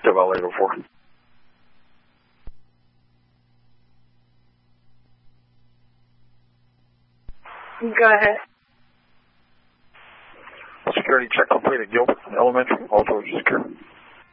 Deval 804. Go ahead. Security check completed. Gilbert Elementary, also secure.